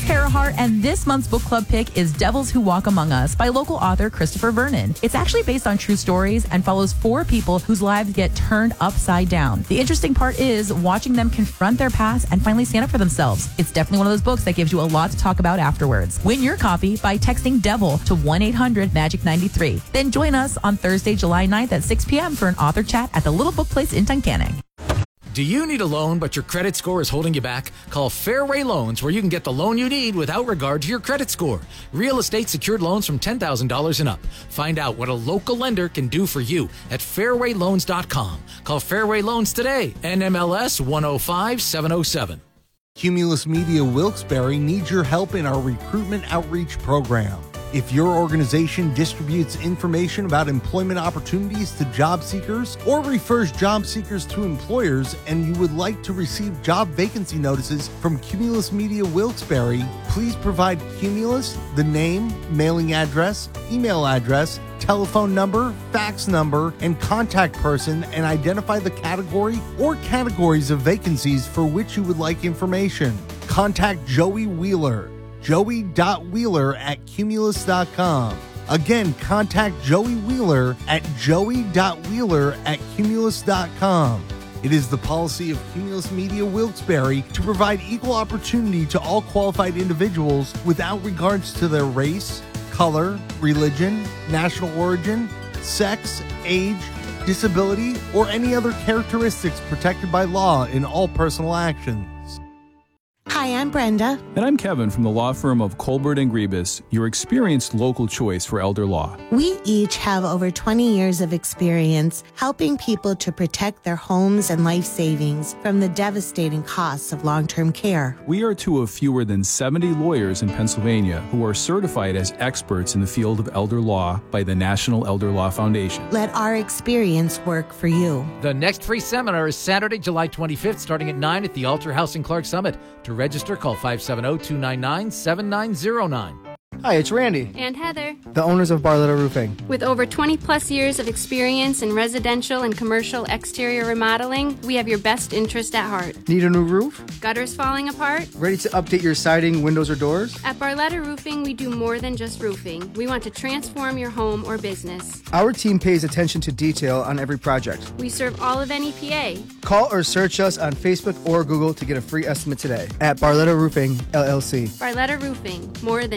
Tara Hart, and this month's book club pick is Devils Who Walk Among Us by local author Christopher Vernon. It's actually based on true stories and follows 4 people whose lives get turned upside down. The interesting part is watching them confront their past and finally stand up for themselves. It's definitely one of those books that gives you a lot to talk about afterwards. Win your copy by texting DEVIL to 1-800-MAGIC-93. Then join us on Thursday, July 9th at 6 p.m. for an author chat at the Little Book Place in Tuncanning. Do you need a loan but your credit score is holding you back? Call Fairway Loans where you can get the loan you need without regard to your credit score. Real estate secured loans from $10,000 and up. Find out what a local lender can do for you at fairwayloans.com. Call Fairway Loans today. NMLS 105707. Cumulus Media Wilkes-Barre needs your help in our recruitment outreach program. If your organization distributes information about employment opportunities to job seekers or refers job seekers to employers and you would like to receive job vacancy notices from Cumulus Media Wilkes-Barre, please provide Cumulus the name, mailing address, email address, telephone number, fax number, and contact person and identify the category or categories of vacancies for which you would like information. Contact Joey Wheeler. Joey.Wheeler@Cumulus.com. Again, contact Joey Wheeler at Joey.Wheeler@Cumulus.com. It is the policy of Cumulus Media Wilkes-Barre to provide equal opportunity to all qualified individuals without regards to their race, color, religion, national origin, sex, age, disability, or any other characteristics protected by law in all personal actions. Hi, I'm Brenda. And I'm Kevin from the law firm of Colbert & Griebus, your experienced local choice for elder law. We each have over 20 years of experience helping people to protect their homes and life savings from the devastating costs of long-term care. We are two of fewer than 70 lawyers in Pennsylvania who are certified as experts in the field of elder law by the National Elder Law Foundation. Let our experience work for you. The next free seminar is Saturday, July 25th, starting at 9 at the Alter House in Clark Summit. To register, call 570-299-7909. Hi, it's Randy. And Heather. The owners of Barletta Roofing. With over 20 plus years of experience in residential and commercial exterior remodeling, we have your best interest at heart. Need a new roof? Gutters falling apart? Ready to update your siding, windows, or doors? At Barletta Roofing, we do more than just roofing. We want to transform your home or business. Our team pays attention to detail on every project. We serve all of NEPA. Call or search us on Facebook or Google to get a free estimate today at Barletta Roofing, LLC. Barletta Roofing, more than